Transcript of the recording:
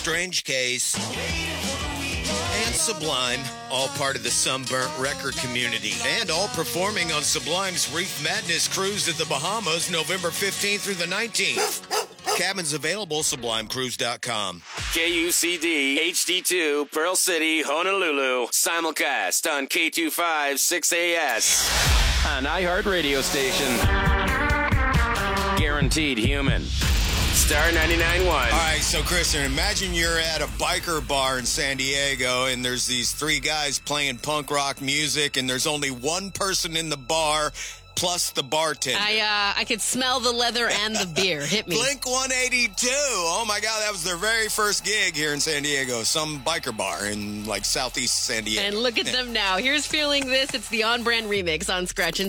Strange Case, and Sublime, all part of the Sunburnt record community, and all performing on Sublime's Reef Madness cruise at the Bahamas November 15th through the 19th. Cabins available, sublimecruise.com. KUCD HD2 Pearl City, Honolulu. Simulcast on K25 6AS. An iHeart radio station. Guaranteed human. Star 99.1. All right, so Kristen, imagine you're at a biker bar in San Diego, and there's these three guys playing punk rock music, and there's only one person in the bar, plus the bartender. I could smell the leather and the beer. Hit me. Blink 182. Oh, my God, that was their very first gig here in San Diego. Some biker bar in, like, southeast San Diego. And look at them now. Here's Feeling This. It's the on-brand remix on Scratch and